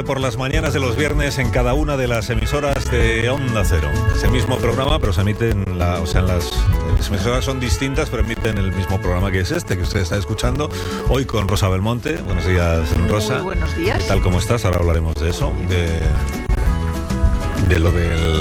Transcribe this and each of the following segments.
de Por las Mañanas de los viernes en cada una de las emisoras de Onda Cero. Es el mismo programa, pero se emite las emisoras son distintas, pero emiten el mismo programa que es este, que usted está escuchando hoy con Rosa Belmonte. Buenos días, Rosa. Muy buenos días. ¿Qué tal, cómo estás? Ahora hablaremos de eso, de lo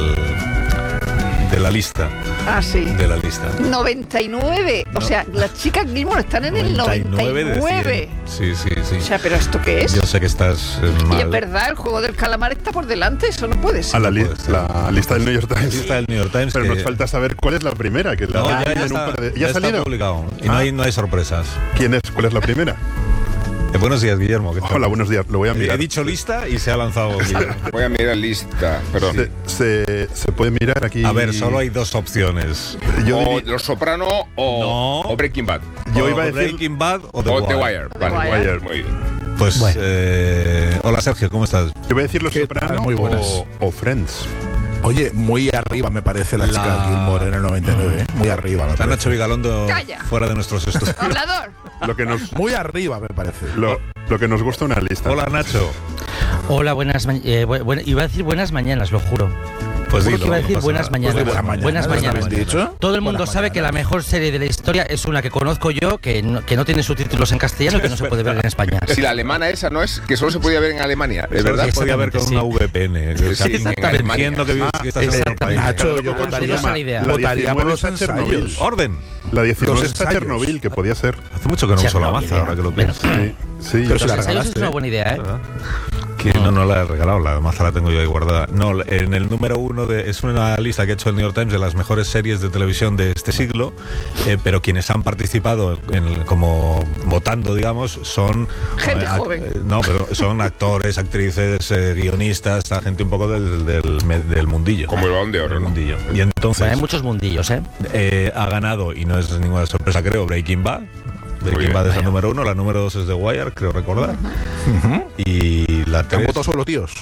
de la lista. Ah, sí. De la lista. 99. O sea, las chicas Gilmore están en el 99. Sí. O sea, ¿pero esto qué es? Yo sé que estás mal. Y es verdad, el juego del calamar está por delante. Eso no puede ser. La lista del New York Times. La lista del New York Times. Pero nos falta saber cuál es la primera. Que no, ya está salido publicado. Y no hay sorpresas. ¿Cuál es la primera? Buenos días, Guillermo. Hola, buenos días. Lo voy a mirar. He dicho lista y se ha lanzado Guillermo. Voy a mirar lista, perdón. Se puede mirar aquí. A ver, solo hay dos opciones. Los Soprano o Breaking Bad. Yo iba a decir Breaking Bad o The Wire. Vale. Wire. Muy bien. Pues, bueno. Hola Sergio, ¿cómo estás? Yo voy a decir Los Soprano muy buenas. o Friends. Oye, muy arriba me parece la chica Gilmore en el 99, ¿eh? Muy arriba me Está parece. Nacho Vigalondo Calla. fuera de nuestros estudios. Hablador. Muy arriba me parece. Lo que nos gusta una lista. Hola, Nacho. Hola, iba a decir buenas mañanas, lo juro. Pues Juro dilo, que iba a no decir pasa buenas nada. mañanas. Buenas mañanas. ¿Habéis dicho? Todo el mundo Buenas sabe que la mañanas. mejor serie de la historia es una que conozco yo, que no tiene subtítulos en castellano y que no se puede ver en España. Si la alemana esa no es, que solo se podía ver en Alemania, ¿es Eso verdad? se podía ver con Sí. una VPN. Sí, exactamente. Entiendo que estás en otro país. Nacho, yo Curiosa la idea. votaría por los 19 está Chernobyl. ensayos. Orden. La 19 Los está ensayos. Chernobyl, que podía ser. Hace mucho que no uso la Chernobyl, maza, ahora que lo Bueno, pienso. Sí. Pero si la Los ensayos es regalaste. una buena idea, ¿eh? ¿Verdad? Que no la he regalado, la maza la tengo yo ahí guardada. No, en el número 1 es una lista que ha hecho el New York Times de las mejores series de televisión de este siglo, pero quienes han participado como votando, digamos, son Gente joven. No, pero son actores, actrices, guionistas, gente un poco del mundillo. Como el Balón de Oro, Del ¿no? mundillo. Y entonces Bueno, hay muchos mundillos, ¿eh? ha ganado, y no es ninguna sorpresa, creo, Breaking Bad. Breaking Bad es el número 1, la número 2 es The Wire, creo recordar. Y la ¿Han 3... votado solo tíos?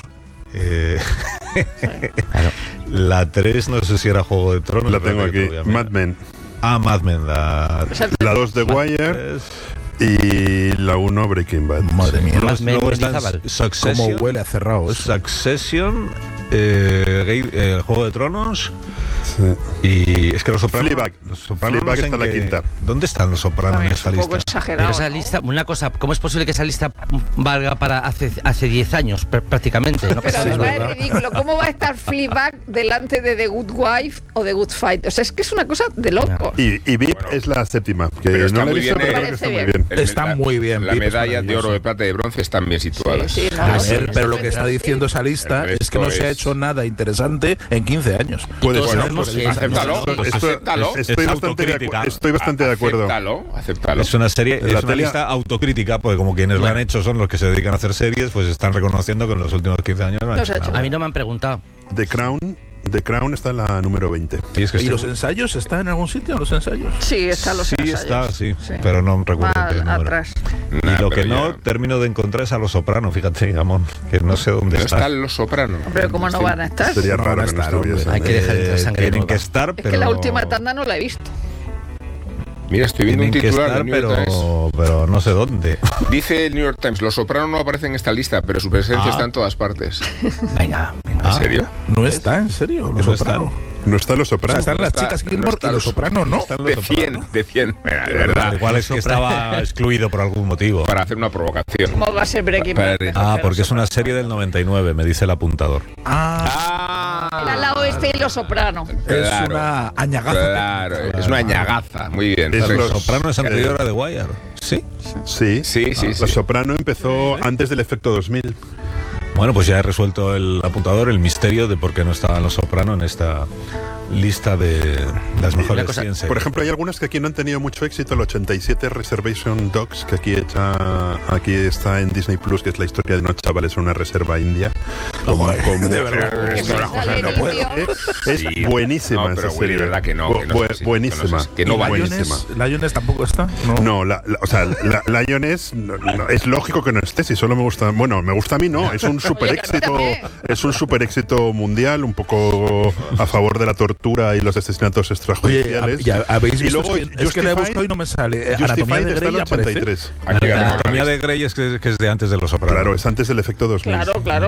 La 3 no sé si era Juego de Tronos. La tengo aquí. Obviamente. Mad Men. Mad Men. La 2 The Wire 3. y la 1 Breaking Bad. Madre mía. Mad Men, Luego están Mendizábal. Cómo Succession. huele a cerrado eso. Succession, Juego de Tronos Sí. y es que Los Sopranos. Fleabag. Los Sopranos Fleabag no sé está en la qué- quinta. ¿Dónde están Los Sopranos en También es esta un poco lista? Pero exagerado. esa ¿no? lista, una cosa, ¿cómo es posible que esa lista valga para hace 10 años prácticamente? No Pero pasa además nada. es ridículo. ¿Cómo va a estar Fleabag delante de The Good Wife o The Good Fight? O sea, es que es una cosa de loco. Y VIP es la séptima. Que Pero está no la he muy visto, bien, pero ¿eh? creo que está Parece muy bien. Está muy bien, La Pip, es medalla de maravilloso. oro, de plata y de bronce están bien situadas. Sí, no, A sí, ver, sí, pero lo sí, que está sí. diciendo esa lista El es que no resto se ha es- hecho nada interesante en 15 años. Puede todos ser. sabemos que Acéptalo, acéptalo. Estoy bastante de acuerdo. Acéptalo. Es una serie, La es una tele- lista autocrítica, porque como quienes la han hecho son los que se dedican a hacer series, pues están reconociendo que en los últimos 15 años no han No hecho se ha hecho nada. A mí no me han preguntado. The Crown está en la número 20. Y es que ¿Y sí, los ensayos están en algún sitio? ¿Los ensayos? Sí, están los sí ensayos. está, sí, Sí. pero no recuerdo Más qué número. atrás. Y lo que no termino de encontrar es a Los Sopranos, fíjate, Gamón, que no sé dónde No está. están Los Sopranos. Pero ¿cómo no van a estar? Sería No raro van a que no estar, hombre. estuviesen. Hay que dejar entrar sangre Tienen nueva. que estar, Es pero... que la última tanda no la he visto. Mira, estoy viendo un Tienen que titular estar, del New York Times. pero no sé dónde. Dice el New York Times, Los Sopranos no aparecen en esta lista, pero su presencia está en todas partes. Venga. ¿En serio? ¿No está? ¿En serio? Los No Soprano. No están Los O sea, Sopranos. están las está- chicas no Gilmore está y los Sopranos, ¿no? De 100, de 100. De verdad. Igual es que estaba excluido por algún motivo. Para hacer una provocación. ¿Cómo va a ser Breaking Bad? Porque es una serie del 99, me dice el apuntador. Era la oeste y Los Sopranos. Es una añagaza. Claro, es una ñagaza. Muy bien. Es Perfecto. Los- Soprano es anterior a The Wire. Sí. Sí. Sí, sí, sí. Los Soprano empezó antes del efecto 2000. Bueno, pues ya he resuelto el apuntador, el misterio de por qué no estaban Los Soprano en esta lista de las mejores cosa- 100 series. Por ejemplo, hay algunas que aquí no han tenido mucho éxito. El 87 Reservation Dogs, que aquí está en Disney Plus, que es la historia de unos chavales en una reserva india. De verdad. Esto las cosas no puedo. Es Sí. buenísima No, pero esa Willy, serie. verdad que no, que no es así, buenísima. que no es así, que no Y vale. buenísima. Lioness tampoco está. No, o sea, la Lioness es lógico que no esté, si solo me gusta, bueno, me gusta a mí, no, es un super éxito, también. es un super éxito mundial, un poco a favor de la tortura y los asesinatos Oye, extrajudiciales. ya habéis Y visto. luego Es que la he buscado y no me sale. Anatomía Justified de está en Grey el aparece. 83. Aquí La ganamos anatomía la de Grey es que es de antes de Los Sopranos. Claro, es antes del efecto 2000. Claro, claro.